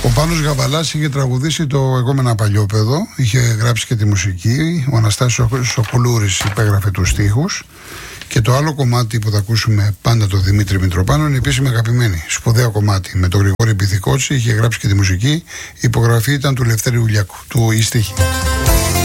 Ο Πάνος Γαβαλάς είχε τραγουδήσει το «Εγώ με ένα παλιόπαιδο», είχε γράψει και τη μουσική. Ο Αναστάσιος Σοκουλούρης υπέγραφε τους στίχους. Και το άλλο κομμάτι που θα ακούσουμε πάντα, το Δημήτρη Μητροπάνο, είναι επίσημη αγαπημένη. Σπουδαίο κομμάτι με τον Γρηγόρη Πυθικότση, είχε γράψει και τη μουσική. Η υπογραφή ήταν του Λευτέρη Ουλιάκου, του η στίχη.